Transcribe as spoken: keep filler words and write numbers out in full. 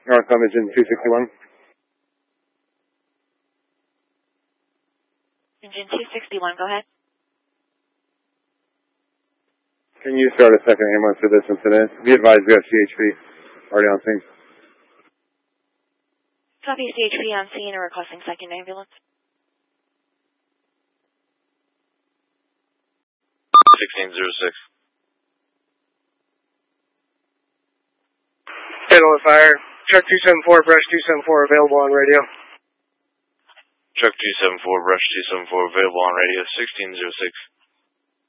Northcom engine two sixty-one. Engine two sixty-one, go ahead. Can you start a second ambulance for this incident? Be advised we have C H P already on scene. Copy, C H P on scene and requesting second ambulance. sixteen zero six. Fatal fire. Truck two seven four, brush two seven four available on radio. Truck two seven four, brush two seven four available on radio, sixteen zero six.